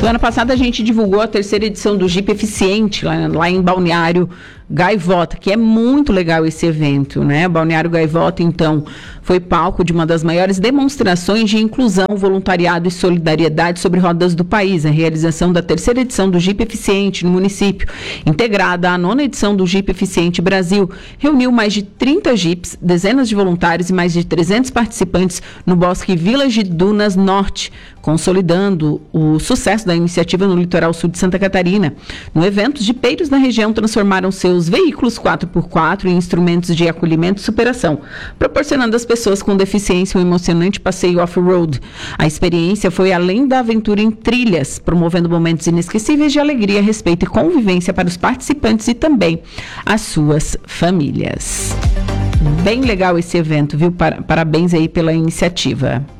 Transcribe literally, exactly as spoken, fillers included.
Semana passada a gente divulgou a terceira edição do Jeep Eficiente, lá, lá em Balneário Gaivota, que é muito legal esse evento, né? Balneário Gaivota, então, foi palco de uma das maiores demonstrações de inclusão, voluntariado e solidariedade sobre rodas do país, a realização da terceira edição do Jeep Eficiente no município, integrada à nona edição do Jeep Eficiente Brasil, reuniu mais de trinta Jeeps, dezenas de voluntários e mais de trezentos participantes no Bosque Village Dunas Norte, consolidando o sucesso da iniciativa no litoral sul de Santa Catarina. No evento, os jipeiros da região transformaram seus veículos quatro por quatro em instrumentos de acolhimento e superação, proporcionando às pessoas com deficiência um emocionante passeio off-road. A experiência foi além da aventura em trilhas, promovendo momentos inesquecíveis de alegria, respeito e convivência para os participantes e também as suas famílias. Bem legal esse evento, viu? Parabéns aí pela iniciativa.